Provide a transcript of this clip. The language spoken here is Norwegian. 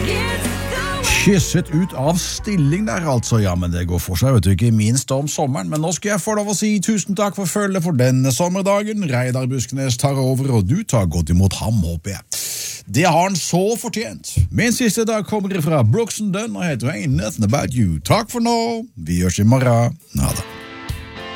Kysset ut av stilling der altså, ja, men det går for seg, vet du, ikke minst om sommeren, men nå skal jeg få lov å si tusen takk for følget for denne sommerdagen. Reidar Buskenes tar over, og du tar godt imot ham, håper jeg. Det har han så fortjent. Min siste dag kommer fra Brooks and Dunn, og heter Ain't Nothing About You. Takk for nå, vi gjørs i morgen. Nada.